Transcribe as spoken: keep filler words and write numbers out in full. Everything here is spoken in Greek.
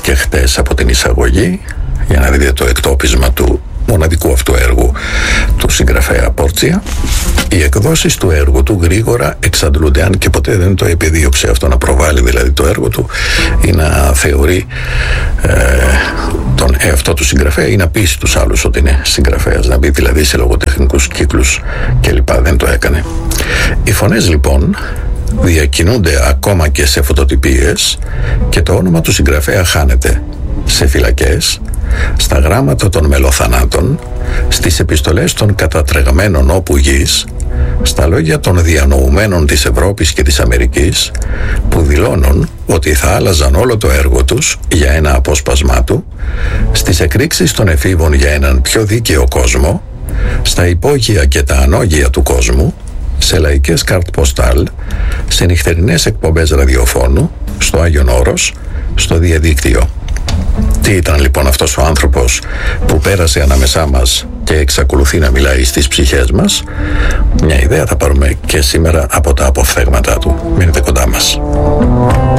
και χτες από την εισαγωγή, για να δείτε το εκτόπισμα του μοναδικού αυτού έργου του συγγραφέα Πόρτσια. Οι εκδόσεις του έργου του γρήγορα εξαντλούνται, αν και ποτέ δεν το επιδίωξε αυτό, να προβάλλει δηλαδή το έργο του ή να θεωρεί ε, τον εαυτό του συγγραφέα ή να πείσει τους άλλους ότι είναι συγγραφέας, να μπει δηλαδή σε λογοτεχνικούς κύκλους κλπ. Δεν το έκανε. Οι φωνές λοιπόν διακινούνται ακόμα και σε φωτοτυπίες και το όνομα του συγγραφέα χάνεται σε φυλακές, στα γράμματα των μελοθανάτων, στις επιστολές των κατατρεγμένων όπου γης, στα λόγια των διανοουμένων της Ευρώπης και της Αμερικής, που δηλώνουν ότι θα άλλαζαν όλο το έργο τους για ένα απόσπασμά του, στις εκρήξεις των εφήβων για έναν πιο δίκαιο κόσμο, στα υπόγεια και τα ανώγεια του κόσμου, σε λαϊκές καρτ ποστάλ, σε νυχτερινές εκπομπές ραδιοφώνου, στο Άγιον Όρος, στο διαδίκτυο. Τι ήταν λοιπόν αυτός ο άνθρωπος που πέρασε ανάμεσά μας και εξακολουθεί να μιλάει στις ψυχές μας? Μια ιδέα θα πάρουμε και σήμερα από τα αποφθέγματά του. Μείνετε κοντά μας.